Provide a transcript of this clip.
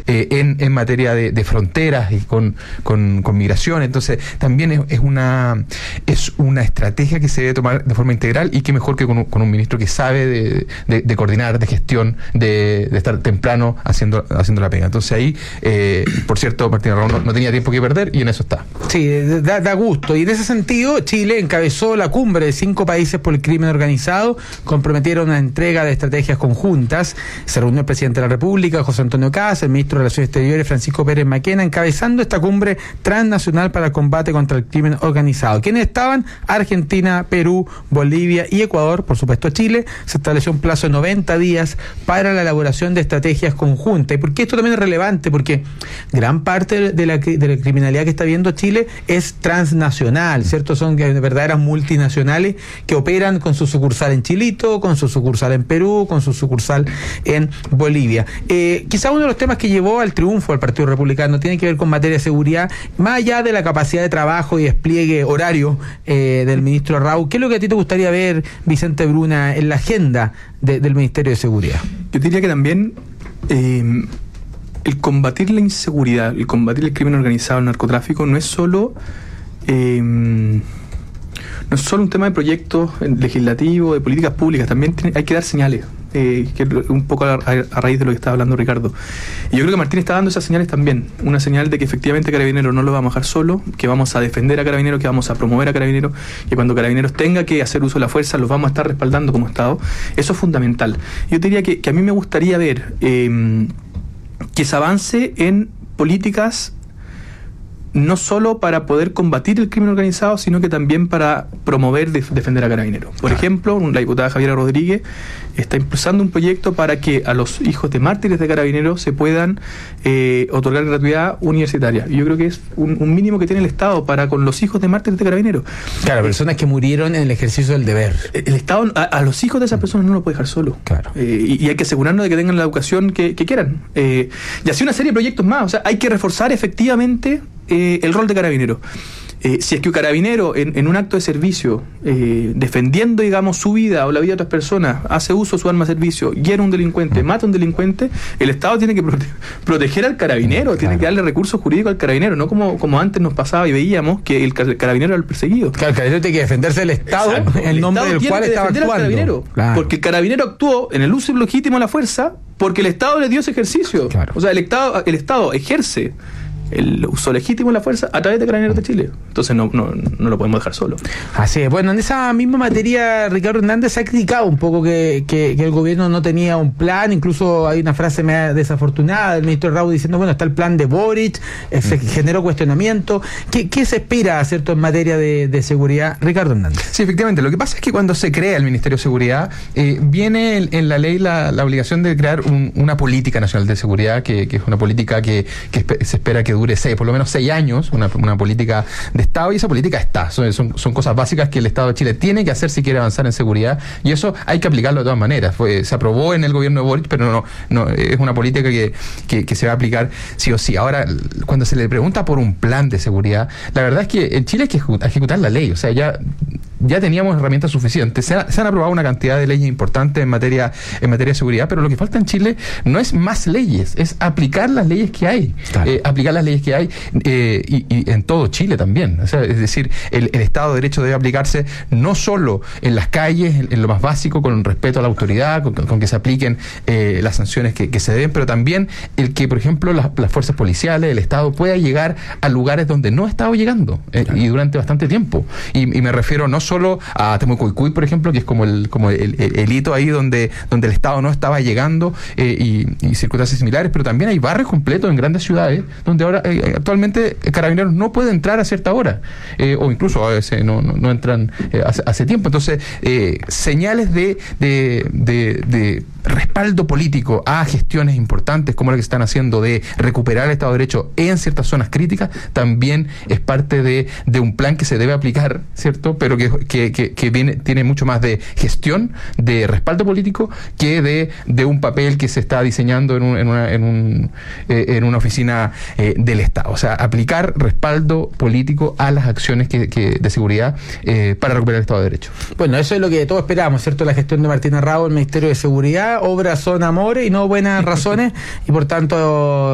en materia de fronteras y con migración. Entonces, también es una estrategia que se debe tomar de forma integral, y qué mejor que con un ministro que sabe de coordinar, de gestión, de estar temprano haciendo la pega. Entonces ahí, por cierto, Martín Arrau no tenía tiempo que perder, y en eso está. Sí, da gusto. Y en ese sentido, Chile encabezó la cumbre de 5 países por el crimen organizado, comprometieron una entrega de estrategias conjuntas. Se reunió el presidente de la República, José Antonio Kast, el ministro de Relaciones Exteriores, Francisco Pérez Maquena, encabezando esta cumbre transnacional para el combate contra el crimen organizado. ¿Quiénes estaban? Argentina, Perú, Bolivia y Ecuador. Por supuesto, Chile. Se estableció un plazo de 90 días para la elaboración de estrategias conjuntas. ¿Y por qué esto también es relevante? Porque gran parte de la criminalidad que está viendo Chile es transnacional, ¿cierto? Son verdaderas multinacionales que operan con su sucursal en Chilito, con su sucursal en Perú, con su sucursal en Bolivia. Quizá uno de los temas que llevó al triunfo al Partido Republicano tiene que ver con materia de seguridad, más allá de la capacidad de trabajo y despliegue horario del ministro Arrau. ¿Qué es lo que a ti te gustaría ver, Vicente Bruna, en la agenda del Ministerio de Seguridad? Yo diría que también el combatir la inseguridad, el combatir el crimen organizado, el narcotráfico, no es solo un tema de proyectos legislativos, de políticas públicas. También hay que dar señales, que un poco a raíz de lo que estaba hablando Ricardo. Y yo creo que Martín está dando esas señales también, una señal de que efectivamente Carabineros no lo vamos a dejar solo, que vamos a defender a Carabineros, que vamos a promover a Carabineros, que cuando Carabineros tenga que hacer uso de la fuerza los vamos a estar respaldando como Estado. Eso es fundamental. Yo diría que a mí me gustaría ver que se avance en políticas no solo para poder combatir el crimen organizado, sino que también para promover, defender a Carabineros. Por ejemplo, la diputada Javiera Rodríguez está impulsando un proyecto para que a los hijos de mártires de Carabineros se puedan otorgar gratuidad universitaria. Y yo creo que es un mínimo que tiene el Estado para con los hijos de mártires de Carabineros. Claro, personas que murieron en el ejercicio del deber. El Estado a los hijos de esas personas no los puede dejar solo. Claro. Y hay que asegurarnos de que tengan la educación que quieran. Y así una serie de proyectos más. O sea, hay que reforzar efectivamente el rol de Carabinero. Si es que un carabinero en un acto de servicio, defendiendo, digamos, su vida o la vida de otras personas, hace uso de su arma de servicio, hiere a un delincuente, mata a un delincuente, el Estado tiene que proteger al carabinero, claro. Tiene que darle recursos jurídicos al carabinero, no como antes nos pasaba y veíamos que el carabinero era el perseguido. Claro, el carabinero tiene que defenderse del Estado. Exacto. En nombre Estado del cual estaba actuando. Claro. Porque el carabinero actuó en el uso legítimo de la fuerza porque el Estado le dio ese ejercicio. Claro. O sea, el Estado ejerce el uso legítimo de la fuerza a través de Carabineros de Chile. Entonces no lo podemos dejar solo. Así es. Bueno, en esa misma materia, Ricardo Hernández ha criticado un poco que el gobierno no tenía un plan. Incluso hay una frase media desafortunada del ministro Arrau diciendo, bueno, está el plan de Boric, se generó cuestionamiento. ¿Qué se espera, cierto, en materia de seguridad? Ricardo Hernández. Sí, efectivamente. Lo que pasa es que cuando se crea el Ministerio de Seguridad, viene en la ley la obligación de crear una política nacional de seguridad, que es una política que se espera que dure por lo menos 6 años, una política de Estado, y esa política está. Son cosas básicas que el Estado de Chile tiene que hacer si quiere avanzar en seguridad, y eso hay que aplicarlo de todas maneras. Se aprobó en el gobierno de Boric, pero no es una política que se va a aplicar sí o sí. Ahora, cuando se le pregunta por un plan de seguridad, la verdad es que en Chile hay que ejecutar la ley. O sea, ya teníamos herramientas suficientes. Se han aprobado una cantidad de leyes importantes en materia de seguridad, pero lo que falta en Chile no es más leyes, es aplicar las leyes que hay. Claro. Aplicar las leyes que hay y en todo Chile también. O sea, es decir, el Estado de Derecho debe aplicarse no solo en las calles, en lo más básico, con respeto a la autoridad, con que se apliquen las sanciones que se deben, pero también el que, por ejemplo, las fuerzas policiales, el Estado pueda llegar a lugares donde no ha estado llegando claro. Y durante bastante tiempo. Y me refiero no solo a Temucuicui, por ejemplo, que es como el hito ahí donde el Estado no estaba llegando y circunstancias similares, pero también hay barrios completos en grandes ciudades donde ahora actualmente Carabineros no puede entrar a cierta hora o incluso a veces no entran hace tiempo. Entonces, señales de respaldo político a gestiones importantes como la que están haciendo de recuperar el Estado de Derecho en ciertas zonas críticas también es parte de un plan que se debe aplicar, ¿cierto? Pero que tiene mucho más de gestión, de respaldo político, que de un papel que se está diseñando en una oficina del Estado. O sea, aplicar respaldo político a las acciones de seguridad para recuperar el Estado de Derecho. Bueno, eso es lo que todos esperamos, ¿cierto? La gestión de Martín Arrau, el Ministerio de Seguridad, obras son amores y no buenas razones, y por tanto